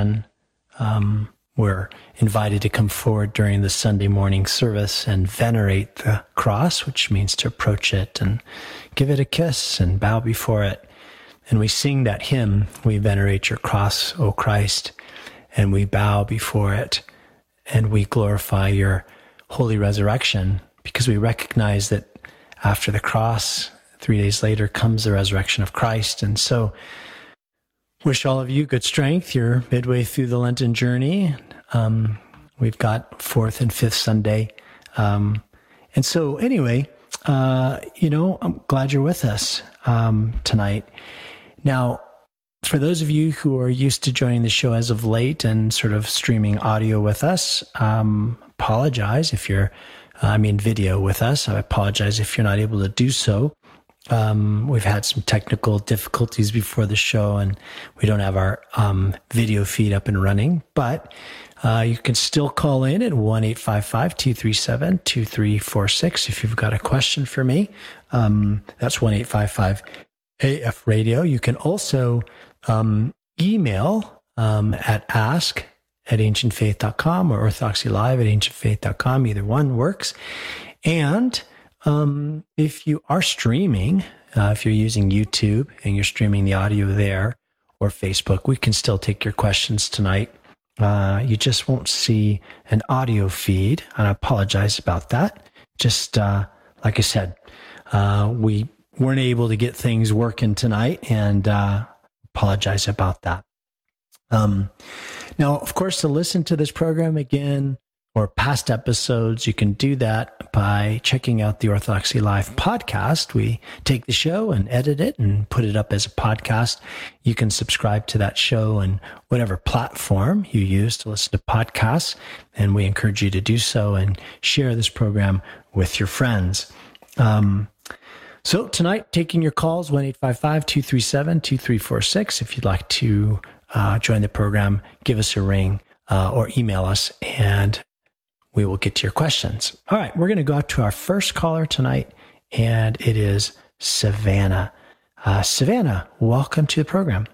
resurrection, we're invited to come forward during the Sunday morning service and venerate the cross, which means to approach it and give it a kiss and bow before it. And we sing that hymn, "We venerate your cross, O Christ," and we bow before it, and we glorify your holy resurrection, because we recognize that after the cross, 3 days later, comes the resurrection of Christ. And so wish all of you good strength. You're midway through the Lenten journey. We've got 4th and 5th Sunday. And so anyway, I'm glad you're with us tonight. Now, for those of you who are used to joining the show as of late and sort of streaming audio with us, apologize if you're, video with us. I apologize if you're not able to do so. We've had some technical difficulties before the show, and we don't have our video feed up and running, but you can still call in at 1-855-237-2346 if you've got a question for me. That's 1-855-AF-radio. You can also email at ask@ancientfaith.com or orthodoxylive@ancientfaith.com. Either one works. And if you are streaming, if you're using YouTube and you're streaming the audio there, or Facebook, we can still take your questions tonight. You just won't see an audio feed, and I apologize about that. Just like I said, we weren't able to get things working tonight, and apologize about that. Now, of course, to listen to this program again or past episodes, you can do that by checking out the Orthodoxy Live podcast. We take the show and edit it and put it up as a podcast. You can subscribe to that show in whatever platform you use to listen to podcasts, and we encourage you to do so and share this program with your friends. So tonight, taking your calls, 1-855-237-2346. If you'd like to join the program, give us a ring or email us, and we will get to your questions. All right, we're going to go out to our first caller tonight, and it is Savannah. Savannah, welcome to the program.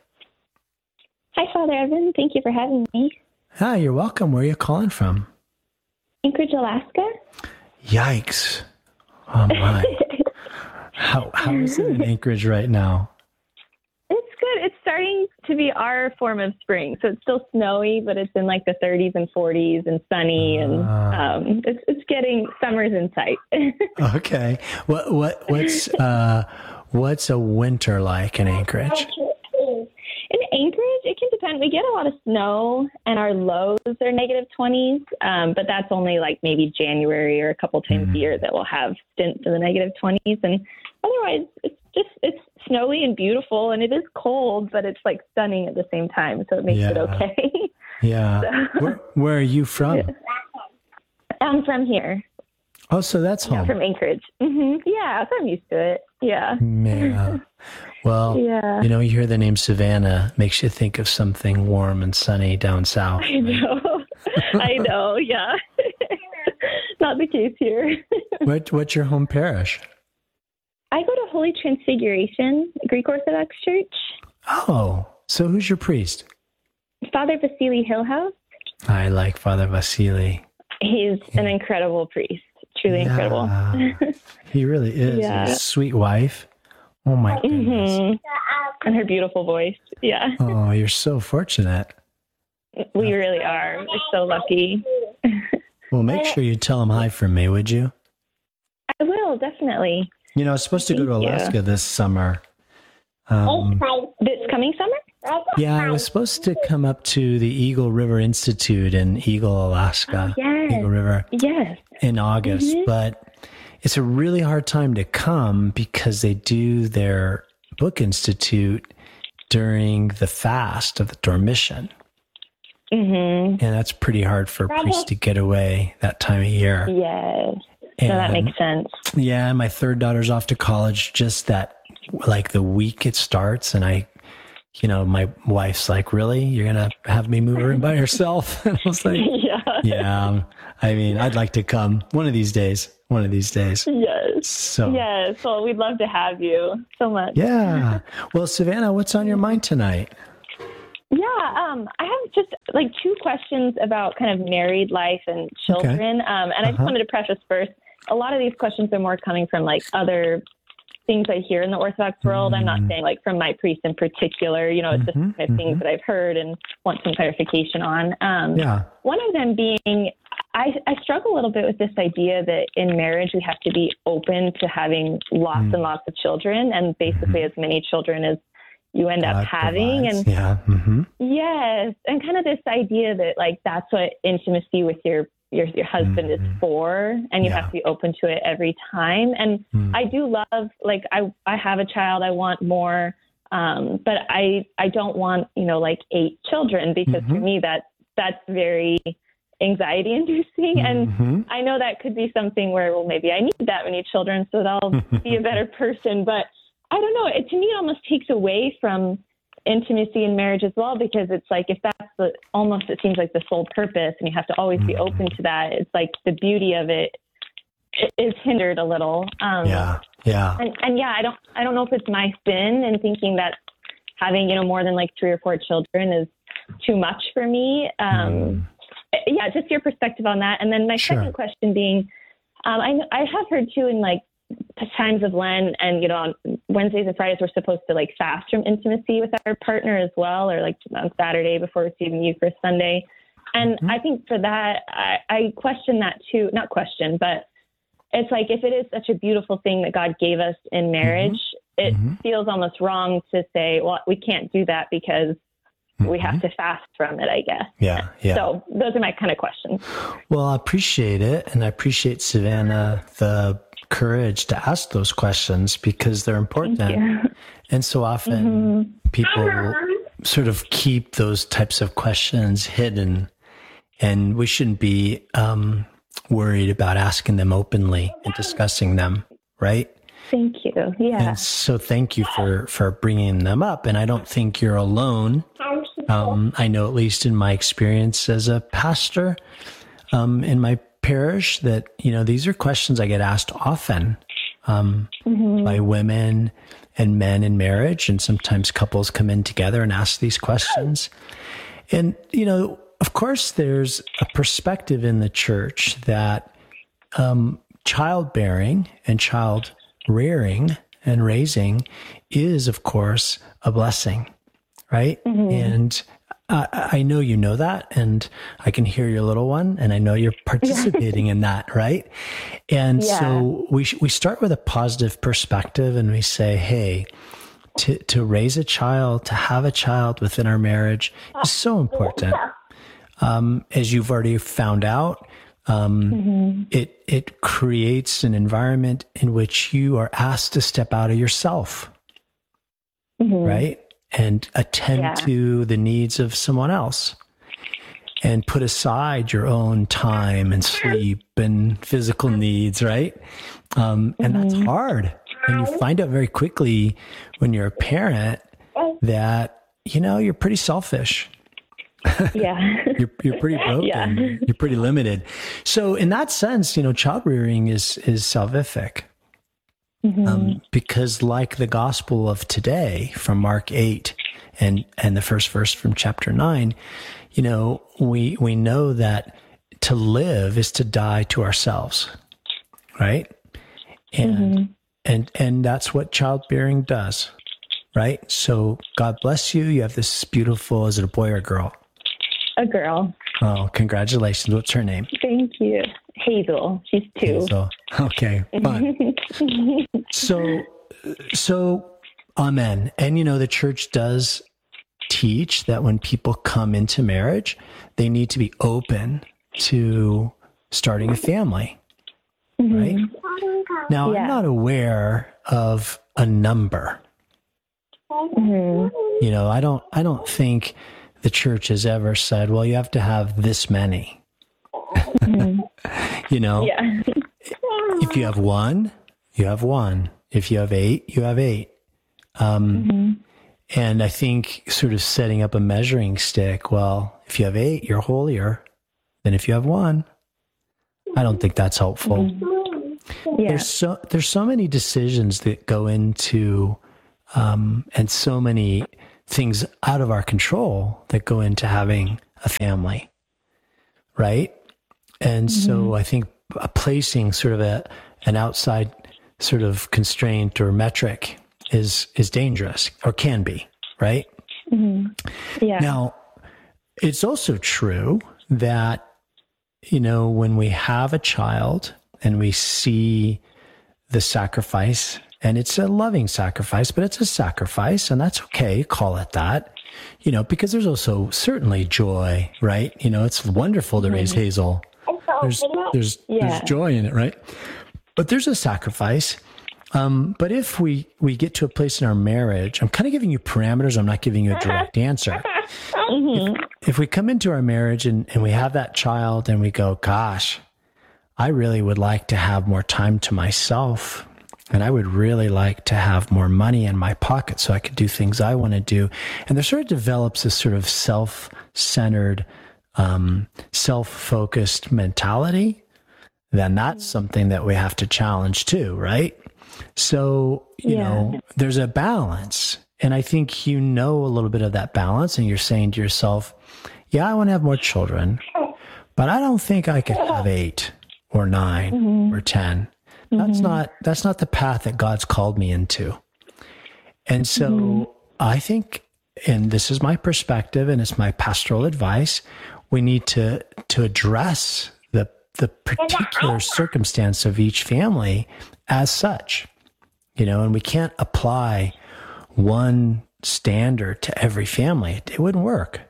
Hi, Father Evan. Thank you for having me. Hi, you're welcome. Where are you calling from? Anchorage, Alaska. Yikes. Oh, my. How is it in Anchorage right now? It's good. It's starting to be our form of spring. So it's still snowy, but it's in like the 30s and 40s and sunny, and it's getting summer's in sight. Okay. What's a winter like in Anchorage? In Anchorage, it can depend. We get a lot of snow, and our lows are -20s, but that's only like maybe January or a couple times a year that we'll have stints in the -20s. And otherwise, it's snowy and beautiful, and it is cold, but it's like stunning at the same time, so it makes it okay. Yeah. So, where are you from? I'm from here. Oh, so that's home. From Anchorage. Mm-hmm. Yeah, so I'm used to it. Yeah. Well, you hear the name Savannah, makes you think of something warm and sunny down south. I know. I know, yeah. Not the case here. What's your home parish? I go to Holy Transfiguration, Greek Orthodox Church. Oh, so who's your priest? Father Vasily Hillhouse. I like Father Vasily. He's an incredible priest. Truly incredible. He really is. Yeah. His sweet wife. Oh, my goodness. Mm-hmm. And her beautiful voice. Yeah. Oh, you're so fortunate. We really are. We're so lucky. Well, make sure you tell him hi from me, would you? I will, definitely. I was supposed to go to Alaska this summer. This coming summer? Yeah, I was supposed to come up to the Eagle River Institute in Eagle, Alaska. Eagle River. Yes. In August, but it's a really hard time to come because they do their book institute during the fast of the Dormition. Mm-hmm. And that's pretty hard for priests to get away that time of year. Yes. And, that makes sense. Yeah, and my third daughter's off to college just that, like the week it starts, and my wife's like, really? You're going to have me move her in by yourself? And I was like, yeah. I'd like to come one of these days. Yes. So. Yes. Well, we'd love to have you so much. Yeah. Well, Savannah, what's on your mind tonight? Yeah. I have just like two questions about kind of married life and children. Okay. And I just wanted to preface first, a lot of these questions are more coming from like other things I hear in the Orthodox world. I'm not saying like from my priest in particular, it's just kind of things that I've heard and want some clarification on. One of them being, I struggle a little bit with this idea that in marriage, we have to be open to having lots and lots of children, and basically as many children as you end up having. Provides. And yes. And kind of this idea that like, that's what intimacy with your husband is for, and you have to be open to it every time. And I do love, like, I have a child, I want more, but I don't want, like 8 children, because for me, that's very anxiety inducing. And I know that could be something where, well, maybe I need that many children so that I'll be a better person. But I don't know, to me, it almost takes away from intimacy in marriage as well, because it's like, if that's it seems like the sole purpose and you have to always be open to that, it's like the beauty of it is hindered a little. And I don't know if it's my sin in thinking that having, more than like 3 or 4 children is too much for me. Just your perspective on that. And then my second question being, I have heard too, in like times of Lent and, on Wednesdays and Fridays, we're supposed to like fast from intimacy with our partner as well, or like on Saturday before receiving Eucharist Sunday. And I think for that, I question that too, not question, but it's like, if it is such a beautiful thing that God gave us in marriage, it feels almost wrong to say, well, we can't do that because we have to fast from it, I guess. Yeah. So those are my kind of questions. Well, I appreciate it. And I appreciate, Savannah, the courage to ask those questions, because they're important. And so often people sort of keep those types of questions hidden, and we shouldn't be worried about asking them openly and discussing them, right? Thank you. Yeah. And so thank you for bringing them up. And I don't think you're alone. I know, at least in my experience as a pastor in my parish, that, these are questions I get asked often by women and men in marriage. And sometimes couples come in together and ask these questions. And, of course, there's a perspective in the church that childbearing and child rearing and raising is, of course, a blessing, right? And I know you know that, and I can hear your little one, and I know you're participating in that, right? And so we start with a positive perspective, and we say, hey, to raise a child, to have a child within our marriage is so important. As you've already found out, it creates an environment in which you are asked to step out of yourself, right? And attend to the needs of someone else, and put aside your own time and sleep and physical needs, right? And that's hard. And you find out very quickly when you're a parent that, you're pretty selfish. You're pretty broken. You're pretty limited. So in that sense, child rearing is salvific. Because like the gospel of today from Mark 8 and the first verse from chapter 9, we know that to live is to die to ourselves, right? And that's what childbearing does, right? So God bless you. You have this beautiful, is it a boy or a girl? A girl. Oh, congratulations. What's her name? Thank you. Hazel. She's 2. Hazel. Okay, fun. So, amen. And, the church does teach that when people come into marriage, they need to be open to starting a family, right? Now, I'm not aware of a number. I don't think the church has ever said, well, you have to have this many. If you have 1, you have 1. If you have 8, you have 8. And I think sort of setting up a measuring stick, well, if you have 8, you're holier than if you have 1. I don't think that's helpful. There's so many decisions that go into, and so many things out of our control that go into having a family, right? And so I think placing sort of an outside sort of constraint or metric is dangerous, or can be, right? Yeah. Now, it's also true that, when we have a child and we see the sacrifice, and it's a loving sacrifice, but it's a sacrifice, and that's okay, call it that, because there's also certainly joy, right? It's wonderful to raise Hazel. There's joy in it, right? But there's a sacrifice. But if we get to a place in our marriage, I'm kind of giving you parameters. I'm not giving you a direct answer. If we come into our marriage and we have that child and we go, gosh, I really would like to have more time to myself. And I would really like to have more money in my pocket so I could do things I want to do. And there sort of develops this sort of self-centered, self-focused mentality. Then that's something that we have to challenge too, right? So, there's a balance. And I think a little bit of that balance, and you're saying to yourself, yeah, I want to have more children, but I don't think I could have 8 or 9 or 10. That's not the path that God's called me into. And so I think, and this is my perspective and it's my pastoral advice, we need to address the particular circumstance of each family as such, and we can't apply one standard to every family. It wouldn't work.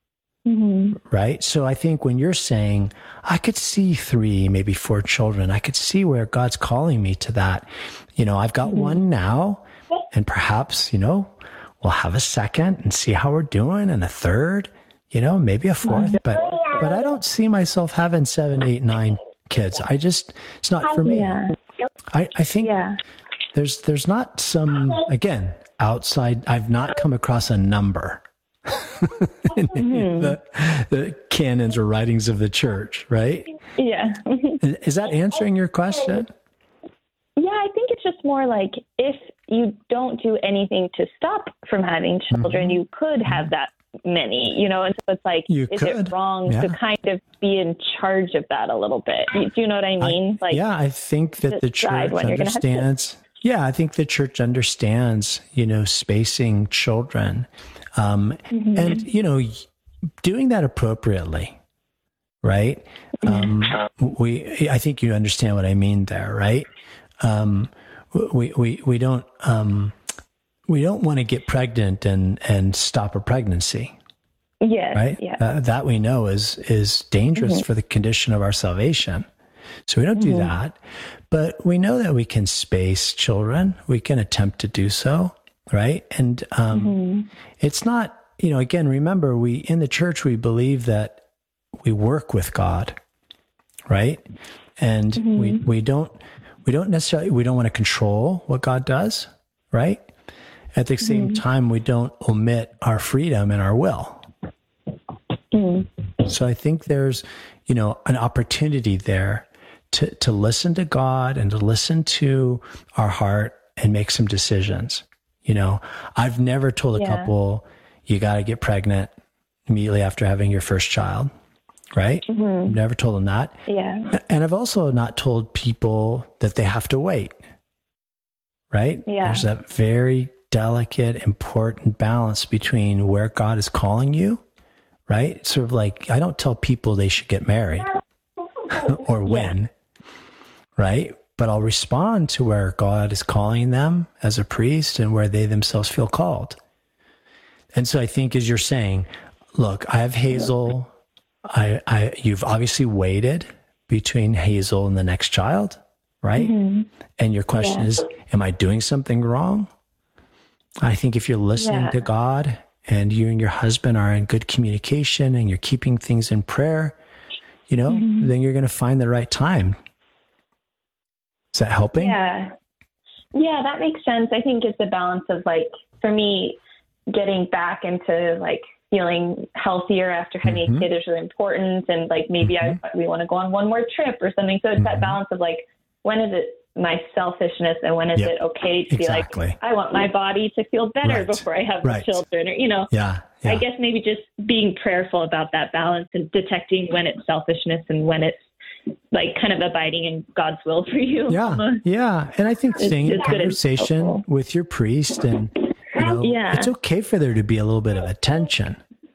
Right? So I think when you're saying, I could see 3, maybe 4 children, I could see where God's calling me to that. I've got one now, and perhaps, we'll have a second and see how we're doing, and a third, maybe a 4th, but I don't see myself having 7, 8, 9 kids. It's not for me. I think there's not some, again, outside, I've not come across a number in the canons or writings of the church, right? Yeah. Is that answering your question? Yeah, I think it's just more like if you don't do anything to stop from having children, you could have that many, and so it's like, it wrong to kind of be in charge of that a little bit? Do you know what I mean? I think that the church understands. Yeah, I think the church understands, spacing children, and, doing that appropriately, right? I think you understand what I mean there, right? We don't want to get pregnant and stop a pregnancy. Yes. Right. Yeah. That we know is dangerous for the condition of our salvation. So we don't do that, but we know that we can space children. We can attempt to do so. Right. And, it's not, again, remember in the church, we believe that we work with God. Right. And we don't necessarily, we don't want to control what God does. Right. At the same time, we don't omit our freedom and our will. So I think there's, an opportunity there to listen to God and to listen to our heart and make some decisions. I've never told a couple, you got to get pregnant immediately after having your first child, right? I've never told them that. Yeah. And I've also not told people that they have to wait, right? Yeah. There's that very delicate, important balance between where God is calling you, right? It's sort of like, I don't tell people they should get married or when, right? But I'll respond to where God is calling them as a priest and where they themselves feel called. And so I think, as you're saying, look, I have Hazel. You've obviously waited between Hazel and the next child, right? And your question is, am I doing something wrong? I think if you're listening to God and you and your husband are in good communication and you're keeping things in prayer, then you're going to find the right time. Is that helping? Yeah, that makes sense. I think it's a balance of for me, getting back into feeling healthier after having a kid is really important. And maybe we want to go on one more trip or something. So it's that balance of when is it my selfishness, and when is it okay to be like, I want my body to feel better before I have the children, or, I guess maybe just being prayerful about that balance and detecting when it's selfishness and when it's like kind of abiding in God's will for you. Yeah. And I think staying in conversation with your priest, and, it's okay for there to be a little bit of a tension,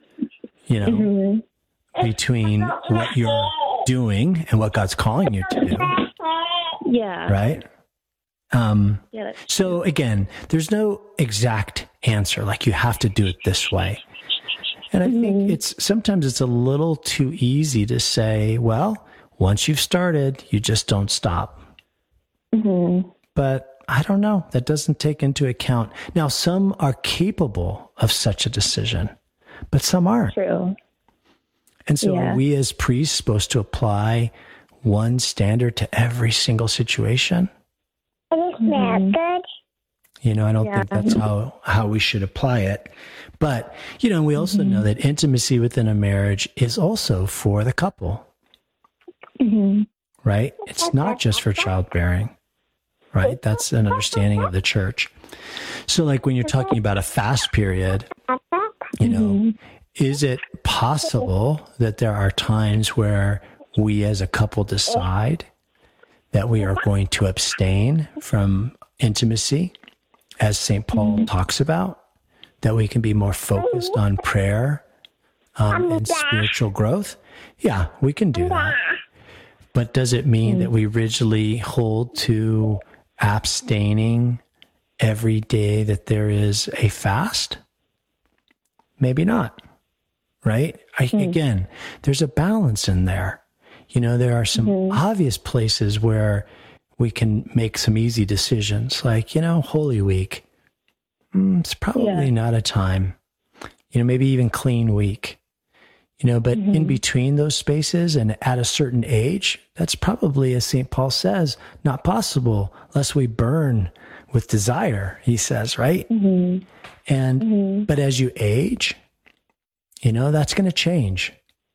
between what you're doing and what God's calling you to do. Yeah. Right? So again, there's no exact answer, like you have to do it this way. And I think sometimes it's a little too easy to say, well, once you've started, you just don't stop. But I don't know. That doesn't take into account. Now, some are capable of such a decision, but some aren't. True. And so are we as priests supposed to apply one standard to every single situation? I don't think that's how we should apply it. But, we also know that intimacy within a marriage is also for the couple. Right? It's not just for childbearing. Right? That's an understanding of the church. So like when you're talking about a fast period, is it possible that there are times where we as a couple decide that we are going to abstain from intimacy, as St. Paul talks about, that we can be more focused on prayer and spiritual growth? Yeah, we can do that. But does it mean that we rigidly hold to abstaining every day that there is a fast? Maybe not, right? Again, there's a balance in there. There are some obvious places where we can make some easy decisions, like, Holy Week. It's probably not a time, maybe even clean week, but in between those spaces and at a certain age, that's probably, as St. Paul says, not possible unless we burn with desire, he says, right? But as you age, that's going to change.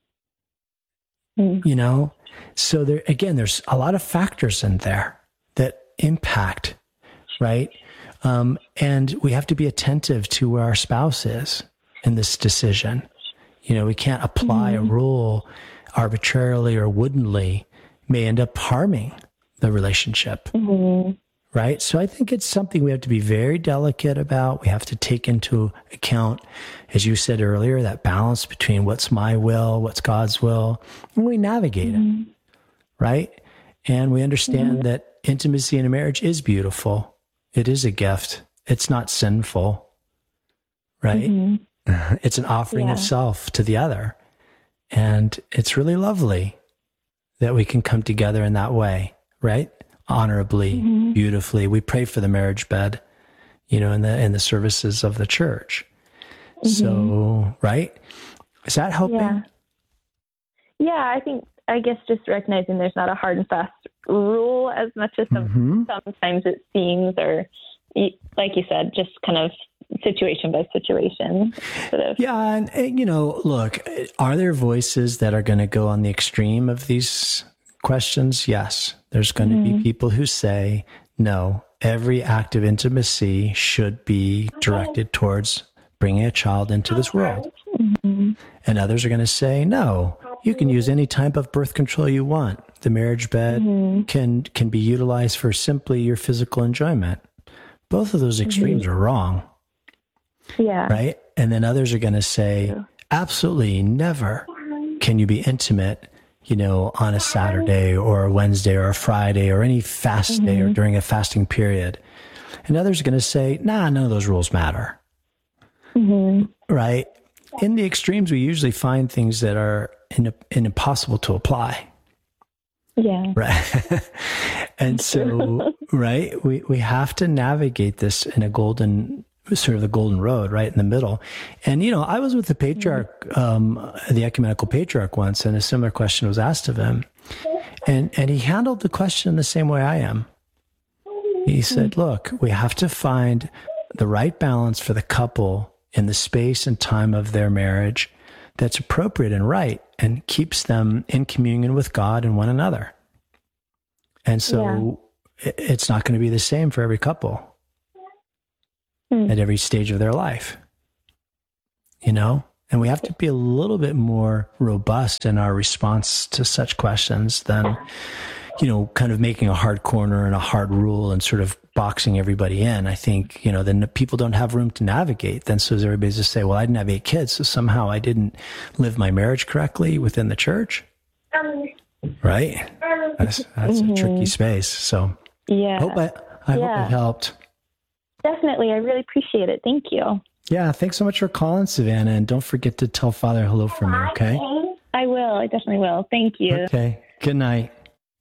So there's a lot of factors in there that impact, right? And we have to be attentive to where our spouse is in this decision. We can't apply a rule arbitrarily or woodenly, may end up harming the relationship, right? So I think it's something we have to be very delicate about. We have to take into account, as you said earlier, that balance between what's my will, what's God's will, and we navigate it, right? And we understand that intimacy in a marriage is beautiful. It is a gift. It's not sinful, right? It's an offering of self to the other. And it's really lovely that we can come together in that way, right? Honorably, beautifully. We pray for the marriage bed, in the services of the church. So, right? Is that helping? Yeah, I guess just recognizing there's not a hard and fast rule as much as sometimes it seems, or like you said, just kind of situation by situation. Yeah. And look, are there voices that are going to go on the extreme of these questions? Yes. There's going to be people who say, no, every act of intimacy should be directed towards bringing a child into this world. And others are going to say, no, you can use any type of birth control you want. The marriage bed can be utilized for simply your physical enjoyment. Both of those extremes are wrong. Yeah. Right? And then others are going to say, absolutely never can you be intimate, on a Saturday or a Wednesday or a Friday or any fast day or during a fasting period. And others are going to say, none of those rules matter. Right? In the extremes, we usually find things that are impossible to apply. Yeah. Right. And so, right, we have to navigate this in a the golden road, right in the middle. And, I was with the patriarch, the ecumenical patriarch once, and a similar question was asked of him. And he handled the question the same way I am. He said, look, we have to find the right balance for the couple in the space and time of their marriage that's appropriate and right and keeps them in communion with God and one another. And so it's not going to be the same for every couple at every stage of their life, and we have to be a little bit more robust in our response to such questions than, kind of making a hard corner and a hard rule and sort of boxing everybody in. I think, then people don't have room to navigate. Then so everybody's just say, well, I didn't have 8 kids, so somehow I didn't live my marriage correctly within the church. Right? That's a tricky space. So yeah, I hope it helped. Definitely. I really appreciate it. Thank you. Yeah. Thanks so much for calling, Savannah. And don't forget to tell Father hello from me. Okay. I will. I definitely will. Thank you. Okay. Good night.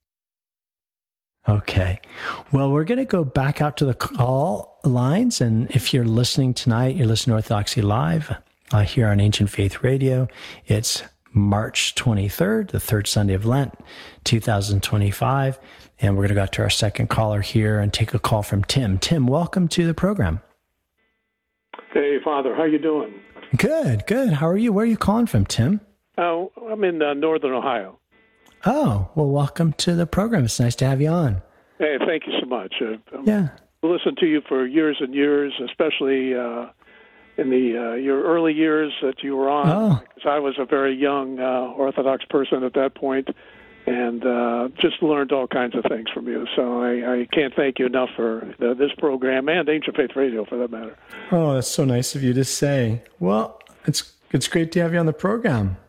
Okay. Well, we're going to go back out to the call lines. And if you're listening tonight, you're listening to Orthodoxy Live here on Ancient Faith Radio. It's March 23rd, the third Sunday of Lent, 2025. And we're going to go to our second caller here and take a call from Tim. Tim, welcome to the program. Hey, Father. How you doing? Good. How are you? Where are you calling from, Tim? Oh, I'm in northern Ohio. Oh, well, welcome to the program. It's nice to have you on. Hey, thank you so much. Yeah. I've listened to you for years and years, especially in your early years that you were on, because I was a very young Orthodox person at that point, and just learned all kinds of things from you. So I can't thank you enough for this program and Ancient Faith Radio, for that matter. Oh, that's so nice of you to say. Well, it's great to have you on the program.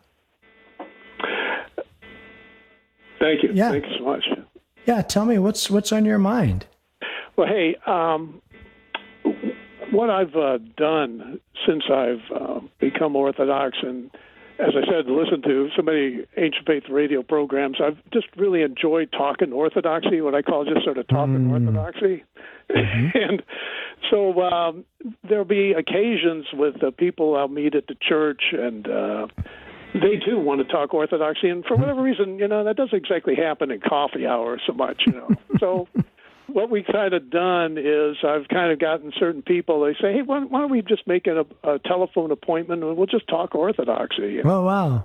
Thank you. Yeah. Thank you so much. Yeah, tell me what's on your mind. Well, hey, what I've done since I've become Orthodox, and as I said, listen to so many Ancient Faith Radio programs, I've just really enjoyed talking Orthodoxy, what I call just sort of talking Orthodoxy. And so there'll be occasions with the people I'll meet at the church, and they too want to talk Orthodoxy, and for whatever reason, that doesn't exactly happen in coffee hour so much, So what we've kind of done is I've kind of gotten certain people, they say, hey, why don't we just make it a telephone appointment and we'll just talk Orthodoxy. Oh, wow.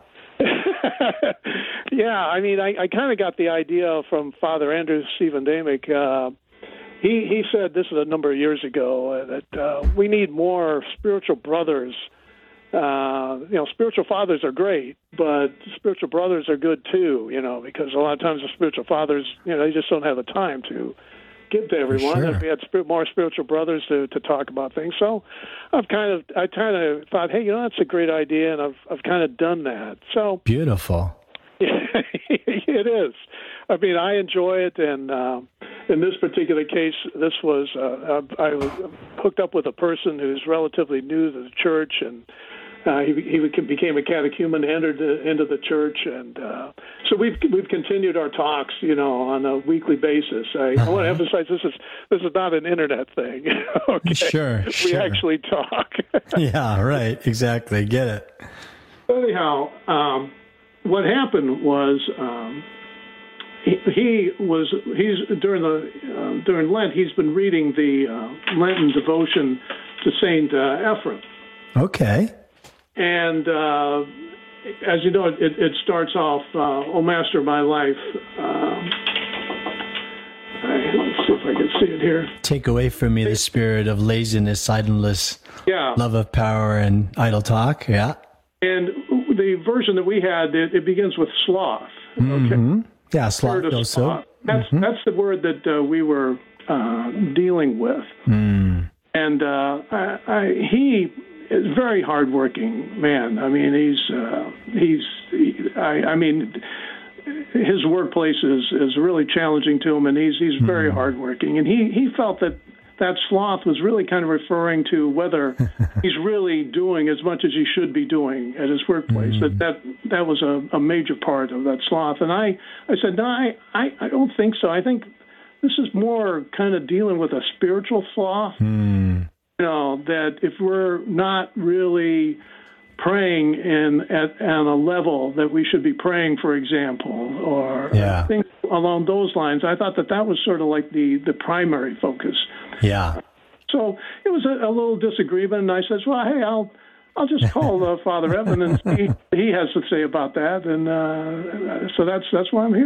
Yeah, I mean, I kind of got the idea from Father Andrew Stephen Damick. He said, this is a number of years ago, that we need more spiritual brothers. Spiritual fathers are great, but spiritual brothers are good too, because a lot of times the spiritual fathers, they just don't have the time to give to everyone. Sure. If we had more spiritual brothers to talk about things. So I kind of thought, hey, that's a great idea, and I've kind of done that. So beautiful. It is. I mean, I enjoy it, and in this particular case, this was I was hooked up with a person who's relatively new to the church, and he became a catechumen, entered into the church, and so we've continued our talks, on a weekly basis. I want to emphasize this is not an internet thing. Okay? Sure. We actually talk. Yeah, right. Exactly. Get it. Anyhow, what happened was he's during Lent he's been reading the Lenten devotion to Saint Ephrem. Okay. And as you know, it starts off, "O Master of my life." Let's see if I can see it here. Take away from me the spirit of laziness, idleness, love of power, and idle talk. Yeah. And the version that we had, it begins with sloth. Okay. Mm-hmm. Yeah, sloth also. That's the word that we were dealing with. Mm. And he is a very hardworking man. I mean, his workplace is really challenging to him, and he's very hardworking. And he felt that sloth was really kind of referring to whether he's really doing as much as he should be doing at his workplace. That was a major part of that sloth. And I said, no, I don't think so. I think this is more kind of dealing with a spiritual sloth. That if we're not really praying at a level that we should be praying, for example, or things along those lines, I thought that was sort of like the primary focus. Yeah. So it was a little disagreement, and I said, well, hey, I'll just call Father Evan and see what he has to say about that, and so that's why I'm here.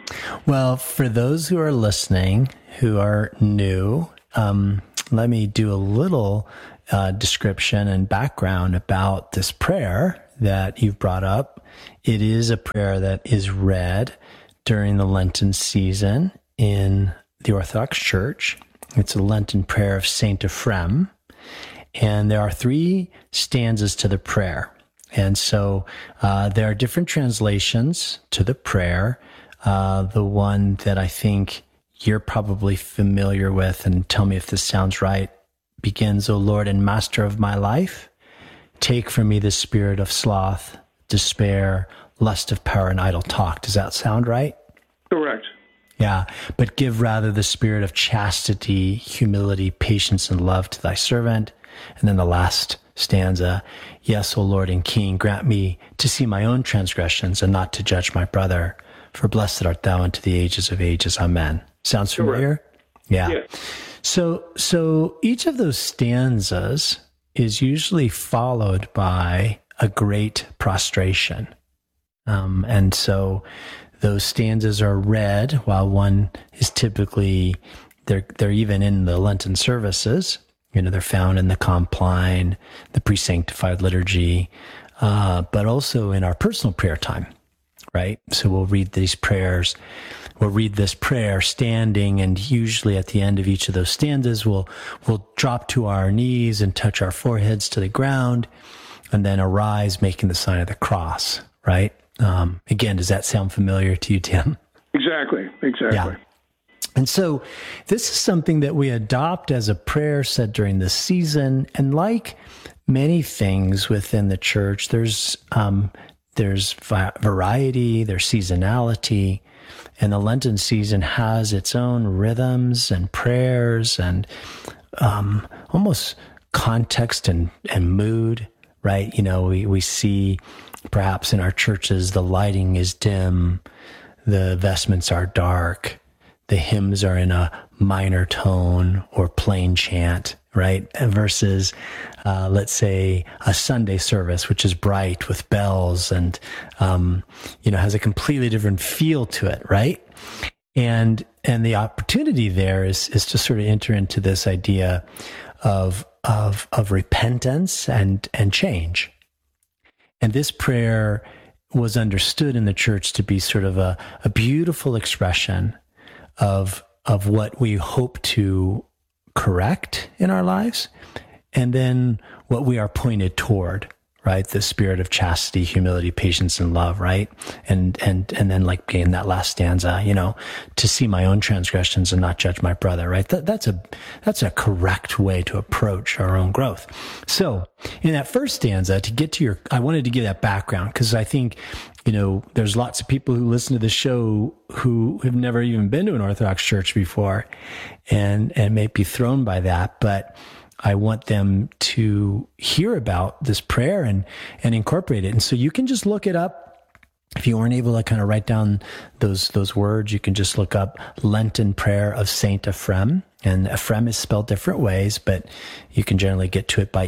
Well, for those who are listening, who are new, let me do a little description and background about this prayer that you've brought up. It is a prayer that is read during the Lenten season in the Orthodox Church. It's a Lenten prayer of Saint Ephrem, and there are 3 stanzas to the prayer. And so there are different translations to the prayer. The one that I think you're probably familiar with, and tell me if this sounds right, begins, "O Lord and Master of my life, take from me the spirit of sloth, despair, lust of power, and idle talk." Does that sound right? Correct. Yeah, but give rather the spirit of chastity, humility, patience, and love to thy servant. And then the last stanza, "Yes, O Lord and King, grant me to see my own transgressions and not to judge my brother. For blessed art thou unto the ages of ages. Amen." Sounds familiar? Correct. Yeah. So each of those stanzas is usually followed by a great prostration. And so those stanzas are read while one is typically, they're even in the Lenten services. They're found in the Compline, the pre-sanctified liturgy, but also in our personal prayer time, right? So we'll read these prayers. We'll read this prayer standing, and usually at the end of each of those stanzas, we'll drop to our knees and touch our foreheads to the ground, and then arise, making the sign of the cross, right? Again, does that sound familiar to you, Tim? Exactly. Yeah. And so this is something that we adopt as a prayer said during the season. And like many things within the church, there's variety, there's seasonality, and the Lenten season has its own rhythms and prayers and almost context and mood, right? We see perhaps in our churches the lighting is dim, the vestments are dark, the hymns are in a minor tone or plain chant, right? Versus, let's say, a Sunday service, which is bright with bells and, has a completely different feel to it, right? And the opportunity there is to sort of enter into this idea of repentance and change. And this prayer was understood in the church to be sort of a beautiful expression of what we hope to correct in our lives, and then what we are pointed toward, right? The spirit of chastity, humility, patience, and love, right? And then like in that last stanza, to see my own transgressions and not judge my brother, right? That's a correct way to approach our own growth. So in that first stanza, I wanted to give that background because I think, there's lots of people who listen to the show who have never even been to an Orthodox church before and may be thrown by that, but I want them to hear about this prayer and incorporate it. And so you can just look it up. If you weren't able to kind of write down those words, you can just look up Lenten Prayer of Saint Ephrem. And Ephrem is spelled different ways, but you can generally get to it by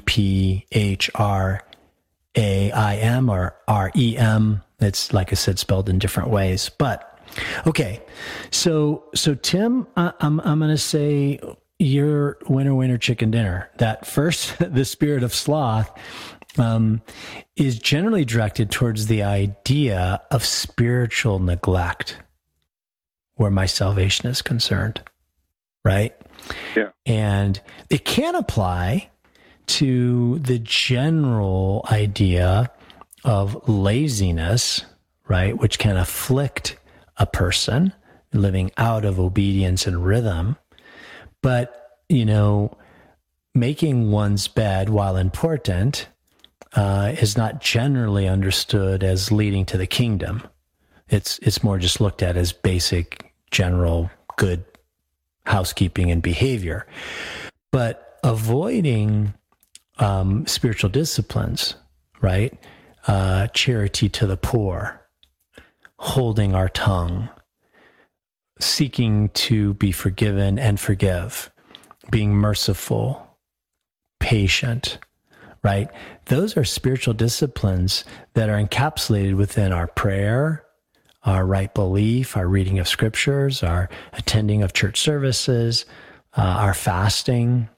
Ephraim or Rem. It's, like I said, spelled in different ways. But okay, so Tim, I'm going to say your winner, chicken dinner. That first, the spirit of sloth, is generally directed towards the idea of spiritual neglect where my salvation is concerned, right? Yeah. And it can apply to the general idea of laziness, right, which can afflict a person living out of obedience and rhythm. But, making one's bed, while important, is not generally understood as leading to the kingdom. It's more just looked at as basic, general, good housekeeping and behavior. But avoiding spiritual disciplines, right? Charity to the poor, holding our tongue, seeking to be forgiven and forgive, being merciful, patient, right? Those are spiritual disciplines that are encapsulated within our prayer, our right belief, our reading of scriptures, our attending of church services, our fasting.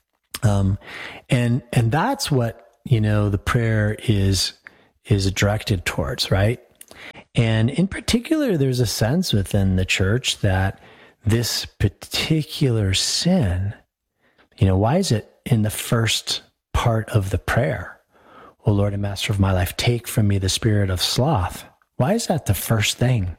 And that's what, the prayer is directed towards, right? And in particular, there's a sense within the church that this particular sin, why is it in the first part of the prayer? O Lord and Master of my life, take from me the spirit of sloth. Why is that the first thing?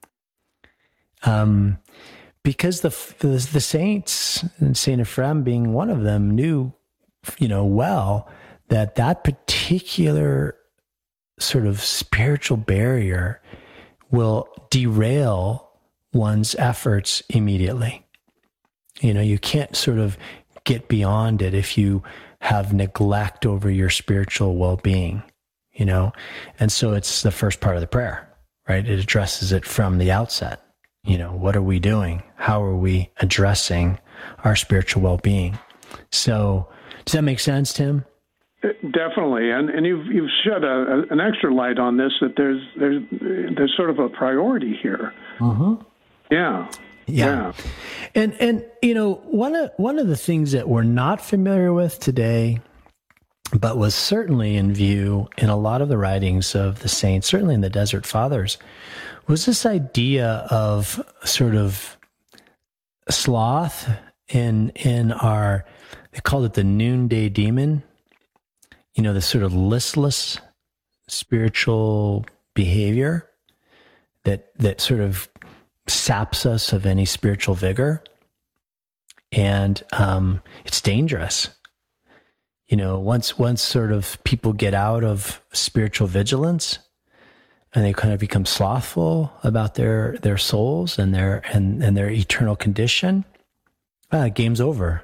Because the saints, and Saint Ephrem being one of them, knew, well, that particular sort of spiritual barrier will derail one's efforts immediately. You can't sort of get beyond it if you have neglect over your spiritual well-being, and so it's the first part of the prayer, right? It addresses it from the outset. What are we doing? How are we addressing our spiritual well-being? So does that make sense, Tim? Definitely, and you've shed an extra light on this, that there's sort of a priority here. Yeah. And one of the things that we're not familiar with today, but was certainly in view in a lot of the writings of the saints, certainly in the Desert Fathers, was this idea of sort of sloth in our, they called it the noonday demon, the sort of listless spiritual behavior that sort of saps us of any spiritual vigor. And it's dangerous. Once sort of people get out of spiritual vigilance and they kind of become slothful about their souls and their eternal condition, game's over.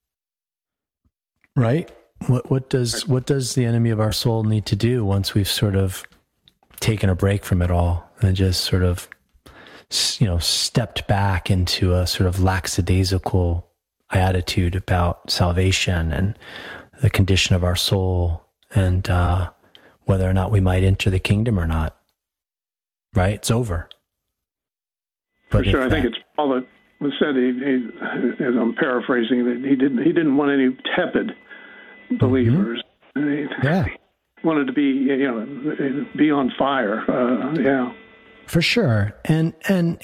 Right? What does the enemy of our soul need to do once we've sort of taken a break from it all and just sort of, stepped back into a sort of lackadaisical attitude about salvation and the condition of our soul and whether or not we might enter the kingdom or not? Right? It's over. For sure. I think it's Paul that was said, as I'm paraphrasing, that he didn't want any tepid believers. Yeah. He wanted to be on fire. Yeah. For sure. And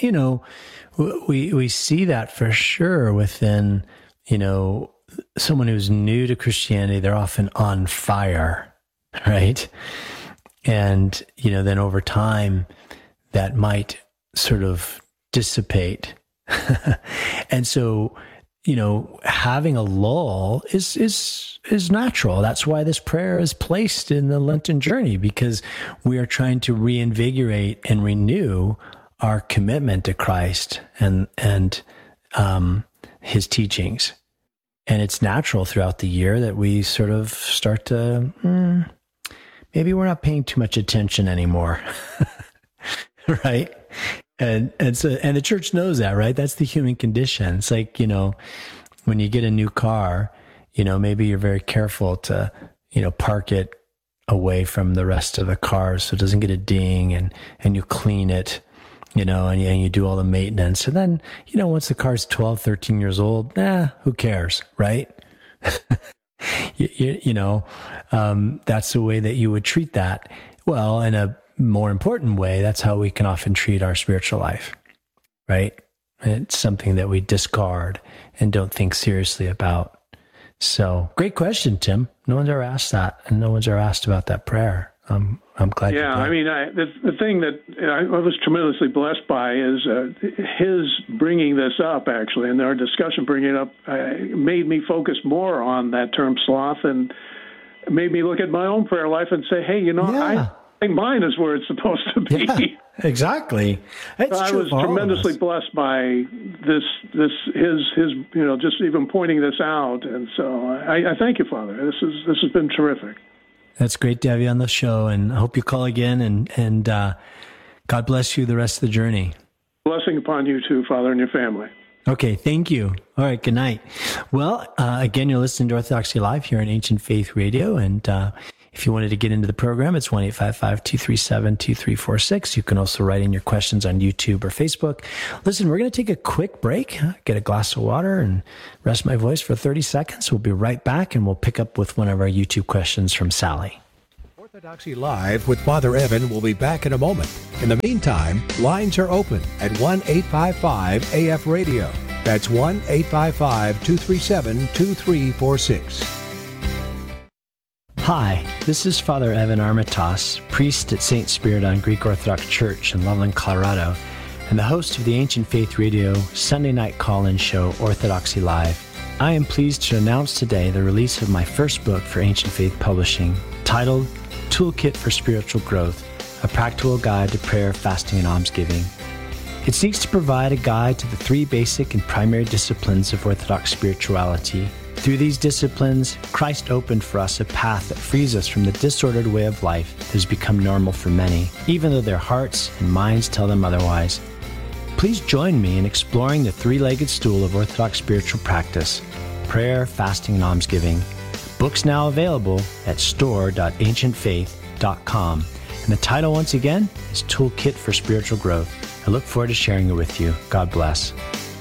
we see that for sure within, someone who's new to Christianity. They're often on fire, right? And, then over time that might sort of dissipate. And so, having a lull is natural. That's why this prayer is placed in the Lenten journey, because we are trying to reinvigorate and renew our commitment to Christ and his teachings. And it's natural throughout the year that we sort of start to, maybe we're not paying too much attention anymore. Right? And the church knows that, right? That's the human condition. It's like, when you get a new car, maybe you're very careful to, park it away from the rest of the car so it doesn't get a ding, and you clean it, and you do all the maintenance. And then, once the car's 12, 13 years old, who cares, right? That's the way that you would treat that. Well, in a more important way, that's how we can often treat our spiritual life, right? It's something that we discard and don't think seriously about. So, great question, Tim. No one's ever asked that, and no one's ever asked about that prayer. I'm glad. Yeah, I mean, the thing that I was tremendously blessed by is his bringing this up, actually, and our discussion bringing it up made me focus more on that term sloth, and made me look at my own prayer life and say, hey, I think mine is where it's supposed to be. Yeah, exactly. I was tremendously blessed by his just even pointing this out, and so I thank you, Father. This has been terrific. That's great to have you on the show, and I hope you call again, and God bless you the rest of the journey. Blessing upon you too, Father, and your family. Okay, thank you. All right, good night. Well, again, you're listening to Orthodoxy Live here on Ancient Faith Radio, and If you wanted to get into the program, it's 1-855-237-2346. You can also write in your questions on YouTube or Facebook. Listen, we're going to take a quick break, get a glass of water, and rest my voice for 30 seconds. We'll be right back, and we'll pick up with one of our YouTube questions from Sally. Orthodoxy Live with Father Evan will be back in a moment. In the meantime, lines are open at 1-855-AF-RADIO. That's 1-855-237-2346. Hi, this is Father Evan Armitage, priest at St. Spiridon Greek Orthodox Church in Loveland, Colorado, and the host of the Ancient Faith Radio Sunday night call-in show, Orthodoxy Live. I am pleased to announce today the release of my first book for Ancient Faith Publishing, titled Toolkit for Spiritual Growth, a practical guide to prayer, fasting, and almsgiving. It seeks to provide a guide to the three basic and primary disciplines of Orthodox spirituality. Through these disciplines, Christ opened for us a path that frees us from the disordered way of life that has become normal for many, even though their hearts and minds tell them otherwise. Please join me in exploring the three-legged stool of Orthodox spiritual practice, prayer, fasting, and almsgiving. Books now available at store.ancientfaith.com. And the title, once again, is Toolkit for Spiritual Growth. I look forward to sharing it with you. God bless.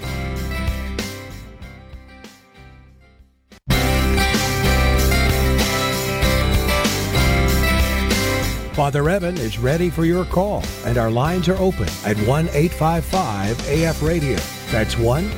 Father Evan is ready for your call, and our lines are open at 1-855-AF-RADIO. That's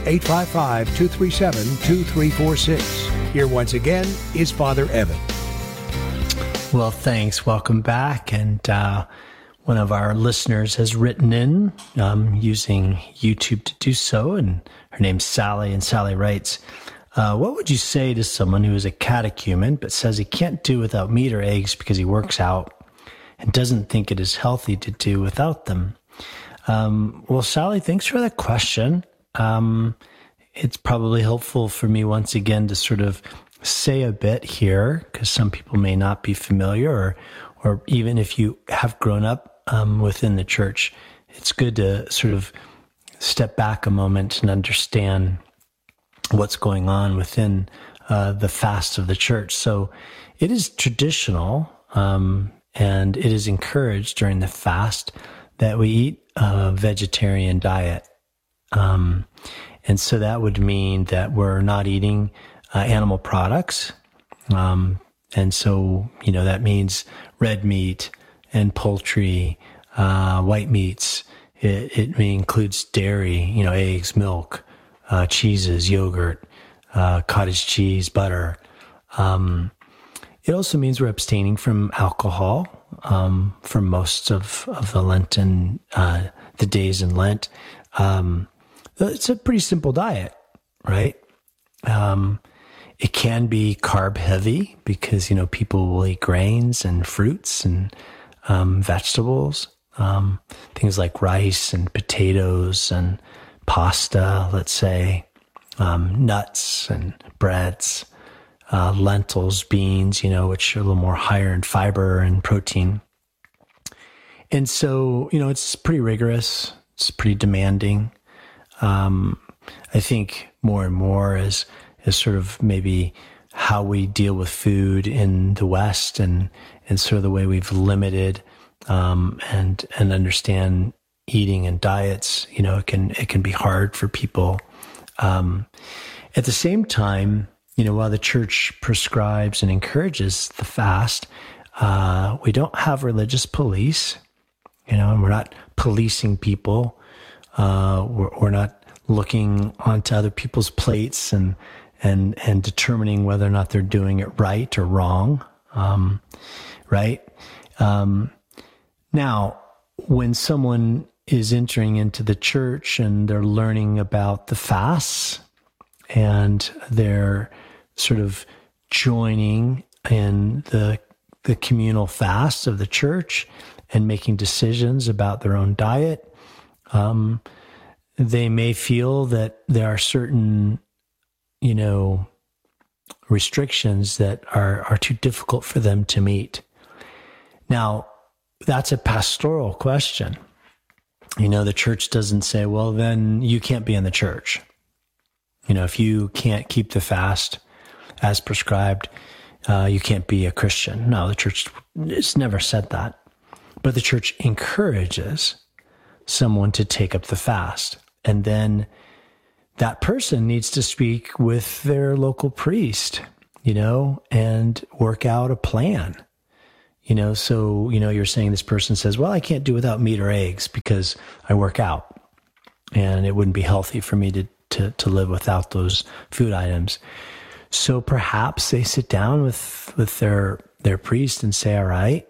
1-855-237-2346. Here once again is Father Evan. Well, thanks. Welcome back. And one of our listeners has written in using YouTube to do so, and her name's Sally, and Sally writes, what would you say to someone who is a catechumen but says he can't do without meat or eggs because he works out and doesn't think it is healthy to do without them? Well, Sally, thanks for that question. It's probably helpful for me once again to sort of say a bit here, because some people may not be familiar, or even if you have grown up within the church, it's good to sort of step back a moment and understand what's going on within the fast of the church. So it is traditional, and it is encouraged during the fast that we eat a vegetarian diet. And so that would mean that we're not eating animal products. And so, that means red meat and poultry, white meats. It includes dairy, eggs, milk, cheeses, yogurt, cottage cheese, butter. It also means we're abstaining from alcohol for most of the Lenten, the days in Lent. It's a pretty simple diet, right? It can be carb heavy because, people will eat grains and fruits and vegetables, things like rice and potatoes and pasta, let's say, nuts and breads. Lentils, beans, which are a little more higher in fiber and protein. And so, it's pretty rigorous. It's pretty demanding. I think more and more is sort of maybe how we deal with food in the West and sort of the way we've limited and understand eating and diets. It can be hard for people. At the same time, while the church prescribes and encourages the fast, we don't have religious police, and we're not policing people. We're not looking onto other people's plates and determining whether or not they're doing it right or wrong, right? Now, when someone is entering into the church and they're learning about the fasts and they're sort of joining in the communal fasts of the church and making decisions about their own diet, they may feel that there are certain, restrictions that are too difficult for them to meet. Now, that's a pastoral question. The church doesn't say, well, then you can't be in the church. If you can't keep the fast as prescribed, you can't be a Christian. No, the church has never said that. But the church encourages someone to take up the fast. And then that person needs to speak with their local priest, and work out a plan. So, you're saying this person says, well, I can't do without meat or eggs because I work out and it wouldn't be healthy for me to live without those food items. So perhaps they sit down with their priest and say, all right,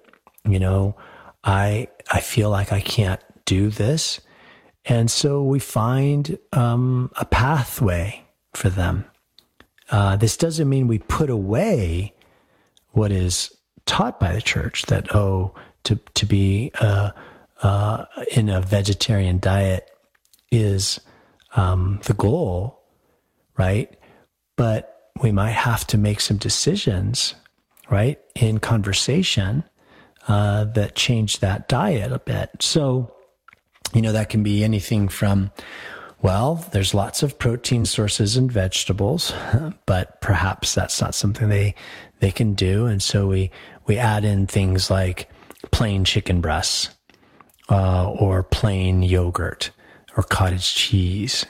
I feel like I can't do this. And so we find a pathway for them. This doesn't mean we put away what is taught by the church, that, to be in a vegetarian diet is the goal, right? But we might have to make some decisions, right, in conversation that change that diet a bit. So, that can be anything from, well, there's lots of protein sources in vegetables, but perhaps that's not something they can do. And so we add in things like plain chicken breasts, or plain yogurt or cottage cheese.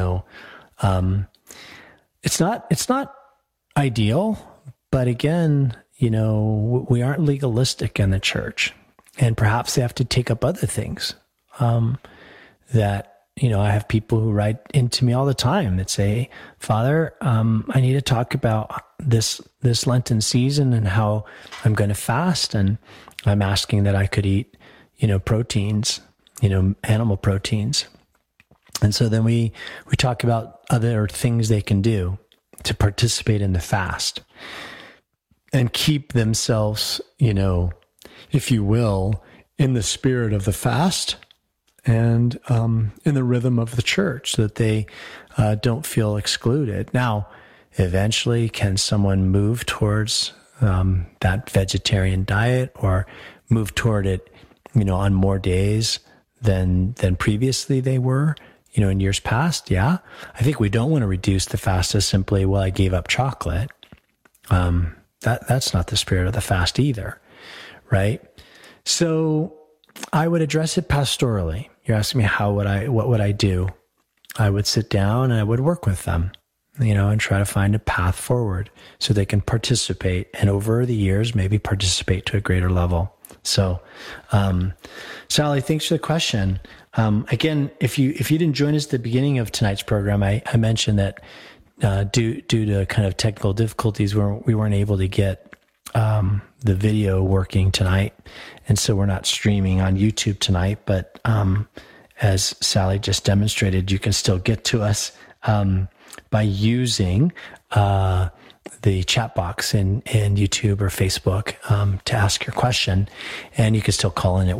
It's not ideal, but again, we aren't legalistic in the church, and perhaps they have to take up other things. That, I have people who write into me all the time that say, Father, I need to talk about this Lenten season and how I'm going to fast. And I'm asking that I could eat, proteins, animal proteins. And so then we talk about other things they can do to participate in the fast and keep themselves, if you will, in the spirit of the fast and in the rhythm of the church, so that they don't feel excluded. Now, eventually, can someone move towards that vegetarian diet or move toward it, on more days than previously they were, in years past? Yeah. I think we don't want to reduce the fast as simply, well, I gave up chocolate. That's not the spirit of the fast either, right? So I would address it pastorally. You're asking me what would I do? I would sit down and I would work with them, and try to find a path forward so they can participate, and over the years, maybe participate to a greater level. So, Sally, thanks for the question. Again, if you didn't join us at the beginning of tonight's program, I mentioned that due to kind of technical difficulties, we weren't able to get the video working tonight, and so we're not streaming on YouTube tonight. But as Sally just demonstrated, you can still get to us by using the chat box in YouTube or Facebook to ask your question. And you can still call in at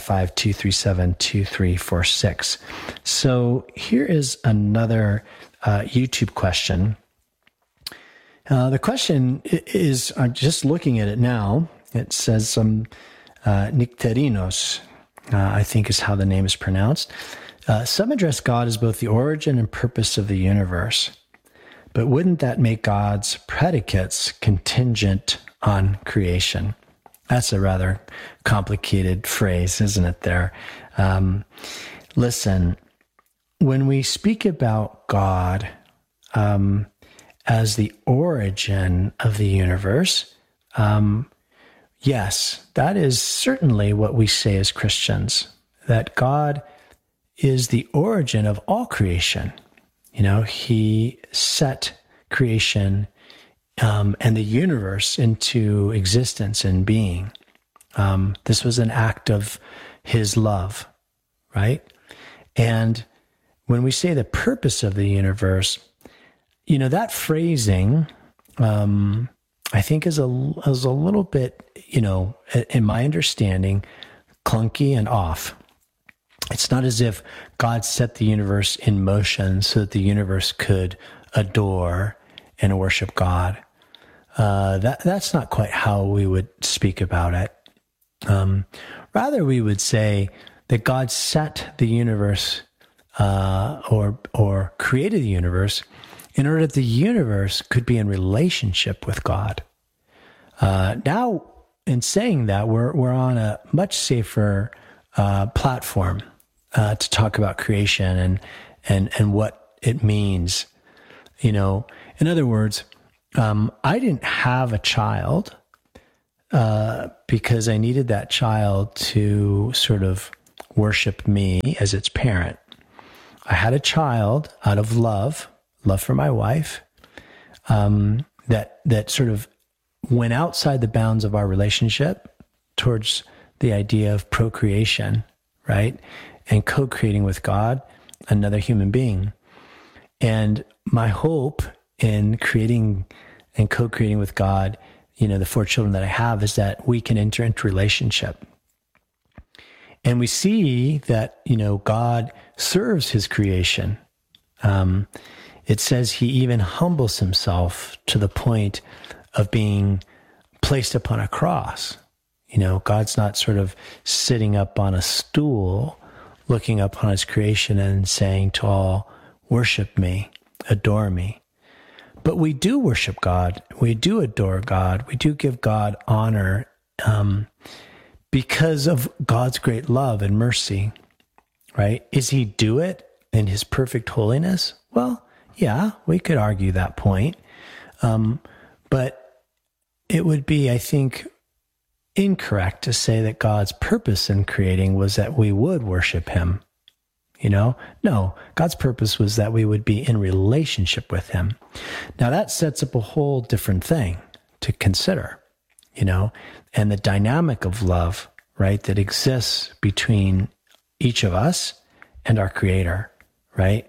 1-855-237-2346. So here is another YouTube question. The question is, I'm just looking at it now. It says Nicterinos, I think is how the name is pronounced. Some address God as both the origin and purpose of the universe. But wouldn't that make God's predicates contingent on creation? That's a rather complicated phrase, isn't it there? Listen, when we speak about God as the origin of the universe, yes, that is certainly what we say as Christians, that God is the origin of all creation. He set creation and the universe into existence and being. This was an act of his love, right? And when we say the purpose of the universe, that phrasing, I think is a little bit, in my understanding, clunky and off. It's not as if God set the universe in motion so that the universe could adore and worship God. That's not quite how we would speak about it. Rather, we would say that God set the universe or created the universe in order that the universe could be in relationship with God. Now, in saying that, we're on a much safer platform to talk about creation and what it means. In other words, I didn't have a child because I needed that child to sort of worship me as its parent. I had a child out of love for my wife, that sort of went outside the bounds of our relationship towards the idea of procreation, right? And co-creating with God, another human being. And my hope in creating and co-creating with God, the 4 children that I have, is that we can enter into relationship. And we see that, God serves his creation. It says he even humbles himself to the point of being placed upon a cross. God's not sort of sitting up on a stool, looking up on his creation and saying to all, worship me, adore me. But we do worship God. We do adore God. We do give God honor because of God's great love and mercy, right? Is he do it in his perfect holiness? Well, yeah, we could argue that point. But it would be, I think, incorrect to say that God's purpose in creating was that we would worship him. No, God's purpose was that we would be in relationship with him. Now that sets up a whole different thing to consider, and the dynamic of love, right, that exists between each of us and our Creator, right?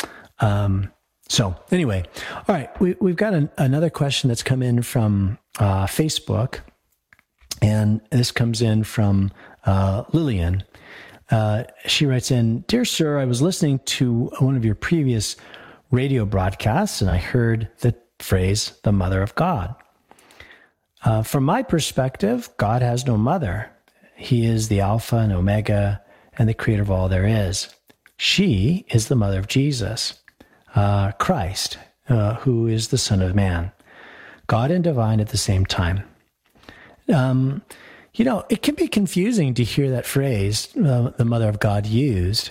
So anyway, all right, we've got another question that's come in from Facebook, and this comes in from Lillian. She writes in, "Dear Sir, I was listening to one of your previous radio broadcasts, and I heard the phrase, the Mother of God. From my perspective, God has no mother. He is the Alpha and Omega and the creator of all there is. She is the mother of Jesus, Christ, who is the Son of Man, God and divine at the same time." It can be confusing to hear that phrase, the Mother of God, used.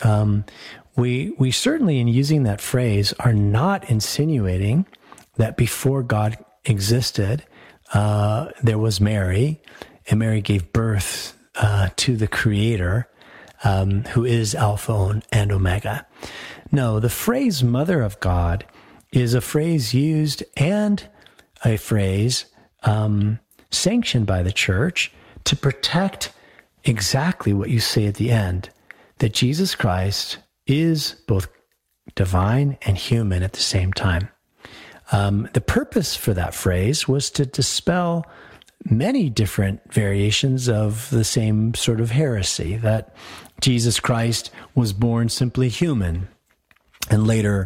We certainly, in using that phrase, are not insinuating that before God existed, there was Mary, and Mary gave birth to the Creator, who is Alpha and Omega. No, the phrase Mother of God is a phrase used and a phrase sanctioned by the church to protect exactly what you say at the end, that Jesus Christ is both divine and human at the same time. The purpose for that phrase was to dispel many different variations of the same sort of heresy, that Jesus Christ was born simply human and later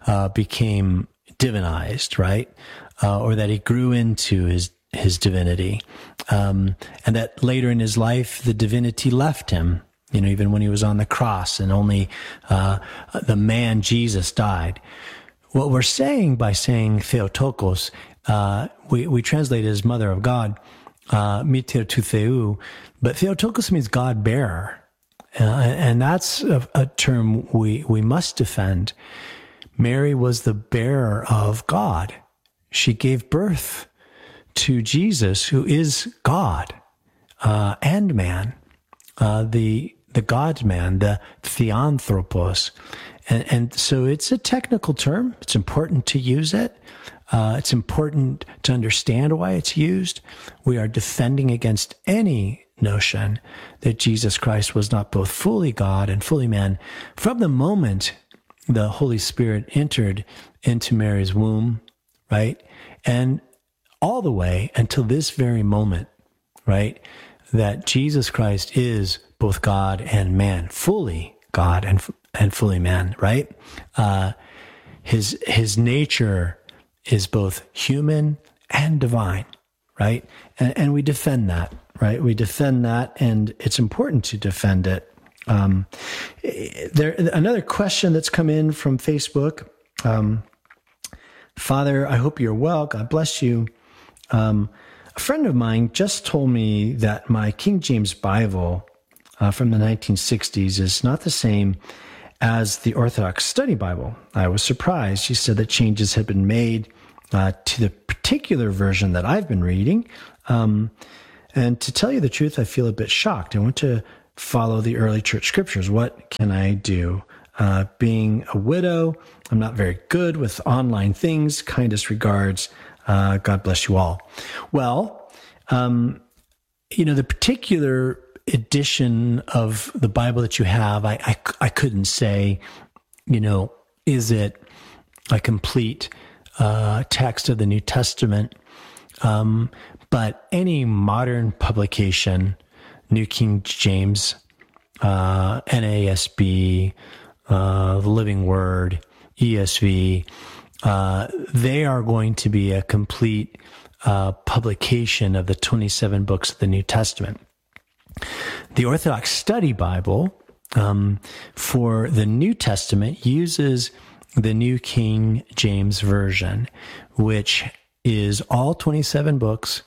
became divinized, right? Or that he grew into his divinity, and that later in his life, the divinity left him, even when he was on the cross, and only the man Jesus died. What we're saying by saying Theotokos, we translate it as Mother of God, Miter tou Theou, but Theotokos means God bearer, and that's a term we must defend. Mary was the bearer of God. She gave birth to Jesus, who is God and man, the God-man, the Theanthropos. And so it's a technical term. It's important to use it. It's important to understand why it's used. We are defending against any notion that Jesus Christ was not both fully God and fully man from the moment the Holy Spirit entered into Mary's womb, right? And all the way until this very moment, right? That Jesus Christ is both God and man, fully God and fully man, right? His nature is both human and divine, right? And we defend that, right? We defend that, and it's important to defend it. Another question that's come in from Facebook. Father, I hope you're well. God bless you. A friend of mine just told me that my King James Bible from the 1960s is not the same as the Orthodox Study Bible. I was surprised. She said that changes had been made to the particular version that I've been reading. And to tell you the truth, I feel a bit shocked. I want to follow the early church scriptures. What can I do? Being a widow, I'm not very good with online things. Kindest regards. God bless you all. Well, the particular edition of the Bible that you have, I couldn't say, is it a complete text of the New Testament? But any modern publication, New King James, NASB, the Living Word, ESV, they are going to be a complete publication of the 27 books of the New Testament. The Orthodox Study Bible for the New Testament uses the New King James Version, which is all 27 books.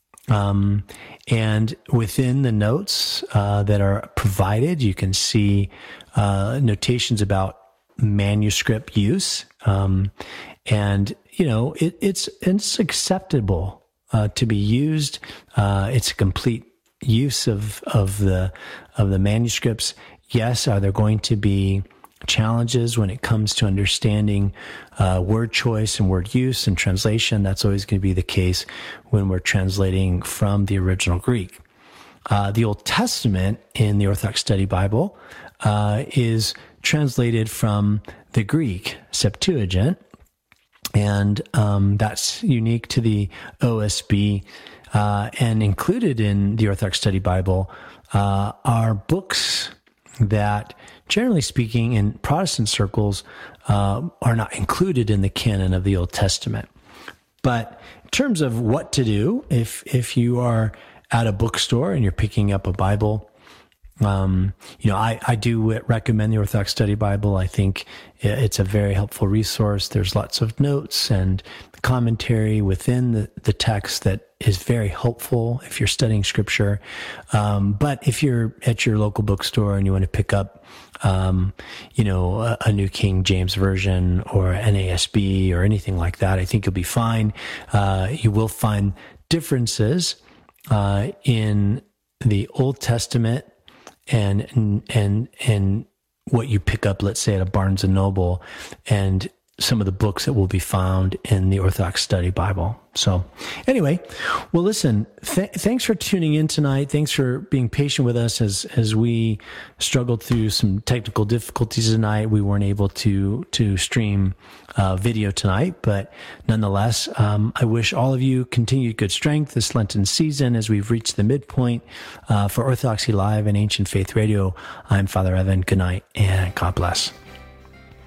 And within the notes that are provided, you can see notations about manuscript use. And, it's acceptable to be used. It's a complete use of the manuscripts. Yes, are there going to be challenges when it comes to understanding word choice and word use and translation? That's always going to be the case when we're translating from the original Greek. The Old Testament in the Orthodox Study Bible is translated from the Greek Septuagint, and that's unique to the OSB. And included in the Orthodox Study Bible are books that, generally speaking, in Protestant circles, are not included in the canon of the Old Testament. But in terms of what to do, if you are at a bookstore and you're picking up a Bible, I do recommend the Orthodox Study Bible. I think it's a very helpful resource. There's lots of notes and commentary within the text that is very helpful if you're studying scripture. But if you're at your local bookstore and you want to pick up, a New King James Version or NASB or anything like that, I think you'll be fine. You will find differences in the Old Testament and what you pick up, let's say, at a Barnes and Noble, and some of the books that will be found in the Orthodox Study Bible. So anyway, well, listen, thanks for tuning in tonight. Thanks for being patient with us as we struggled through some technical difficulties tonight. We weren't able to stream video tonight, but nonetheless, I wish all of you continued good strength this Lenten season as we've reached the midpoint. For Orthodoxy Live and Ancient Faith Radio, I'm Father Evan. Good night and God bless.